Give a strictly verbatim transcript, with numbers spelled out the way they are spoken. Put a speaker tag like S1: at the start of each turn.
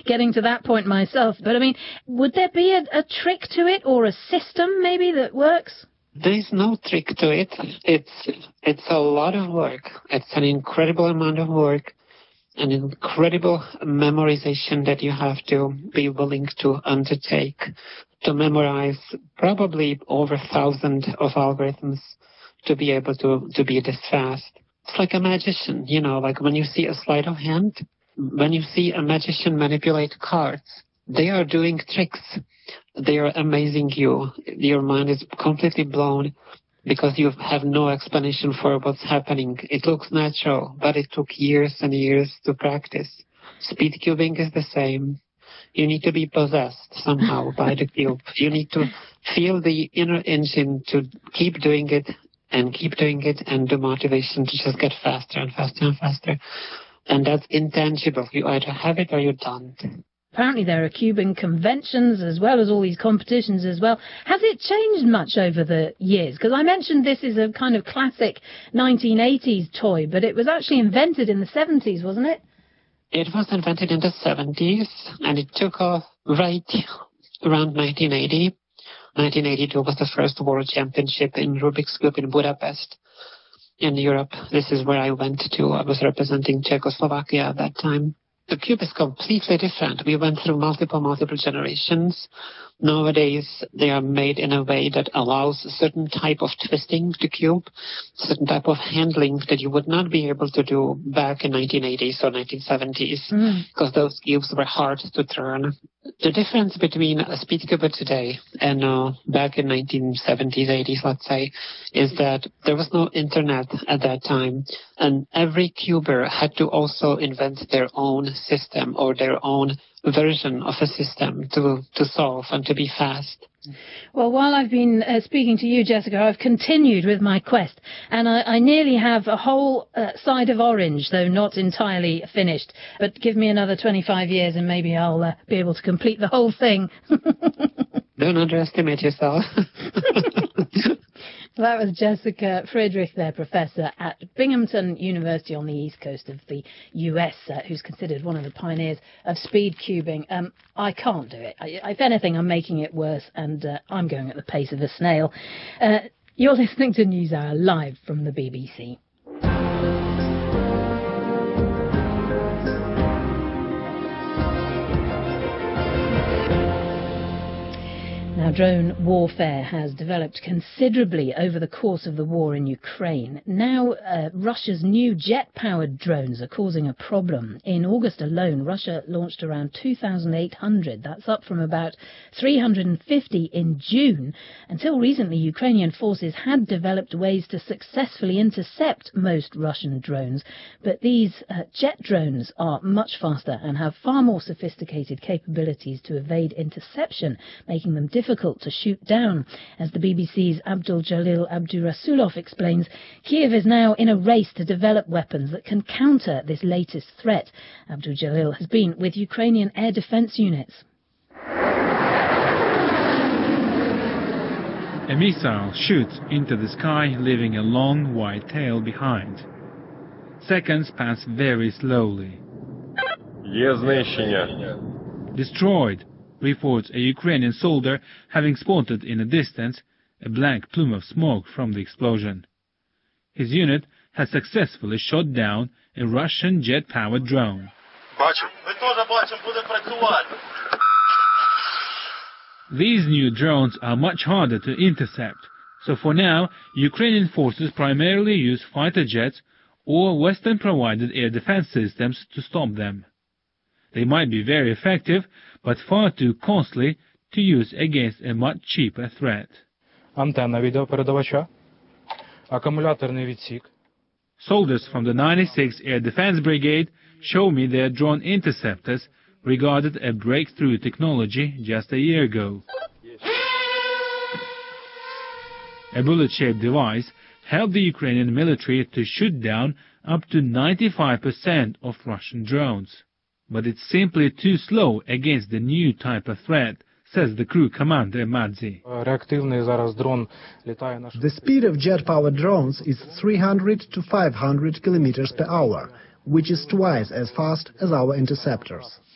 S1: getting to that point myself. But, I mean, would there be a, a trick to it or a system maybe that works?
S2: There is no trick to it. It's, it's a lot of work. It's an incredible amount of work. An incredible memorization that you have to be willing to undertake, to memorize probably over a thousand of algorithms to be able to, to be this fast. It's like a magician, you know, like when you see a sleight of hand, when you see a magician manipulate cards, they are doing tricks. They are amazing you. Your mind is completely blown because you have no explanation for what's happening. It looks natural, but it took years and years to practice. Speed cubing is the same. You need to be possessed somehow by the cube. You need to feel the inner engine to keep doing it and keep doing it, and the motivation to just get faster and faster and faster. And that's intangible. You either have it or you don't.
S1: Apparently there are cubing conventions as well as all these competitions as well. Has it changed much over the years? Because I mentioned this is a kind of classic nineteen eighties toy, but it was actually invented in the seventies, wasn't it?
S2: It was invented in the seventies, and it took off right around nineteen eighty. nineteen eighty-two was the first World Championship in Rubik's Cube in Budapest, in Europe. This is where I went to. I was representing Czechoslovakia at that time. The cube is completely different. We went through multiple, multiple generations. Nowadays, they are made in a way that allows a certain type of twisting the cube, certain type of handling that you would not be able to do back in nineteen eighties or nineteen seventies, mm. because those cubes were hard to turn. The difference between a speed cube today and uh, back in nineteen seventies, eighties, let's say, is that there was no internet at that time, and every cuber had to also invent their own system or their own version of a system to, to solve and to be fast.
S1: Well, while I've been uh, speaking to you, Jessica, I've continued with my quest, and I, I nearly have a whole uh, side of orange, though not entirely finished. But give me another twenty-five years and maybe I'll uh, be able to complete the whole thing.
S2: Don't underestimate yourself.
S1: That was Jessica Friedrich, their professor at Binghamton University on the east coast of the U S, uh, who's considered one of the pioneers of speed cubing. Um, I can't do it. I, if anything, I'm making it worse, and uh, I'm going at the pace of a snail. Uh, you're listening to NewsHour live from the B B C. Now, drone warfare has developed considerably over the course of the war in Ukraine. Now, uh, Russia's new jet-powered drones are causing a problem. In August alone, Russia launched around two thousand eight hundred. That's up from about three hundred fifty in June. Until recently, Ukrainian forces had developed ways to successfully intercept most Russian drones. But these uh, jet drones are much faster and have far more sophisticated capabilities to evade interception, making them difficult to shoot down. As the B B C's Abdul Jalil Abdurasulov explains, Kiev is now in a race to develop weapons that can counter this latest threat. Abdul Jalil has been with Ukrainian air defense units.
S3: A missile shoots into the sky, leaving a long white tail behind. Seconds pass very slowly. Destroyed, reports a Ukrainian soldier having spotted in the distance a black plume of smoke from the explosion. His unit has successfully shot down a Russian jet-powered drone. These new drones are much harder to intercept, so for now, Ukrainian forces primarily use fighter jets or Western-provided air defense systems to stop them. They might be very effective, but far too costly to use against a much cheaper threat.
S4: Антенна відеопередавача, акумуляторний відсік.
S3: Soldiers from the ninety-sixth Air Defense Brigade show me their drone interceptors, regarded a breakthrough technology just a year ago. A bullet-shaped device helped the Ukrainian military to shoot down up to ninety-five percent of Russian drones. But it's simply too slow against the new type of threat, says the crew commander Madzi.
S5: The speed of jet-powered drones is three hundred to five hundred kilometers per hour, which is twice as fast as our interceptors.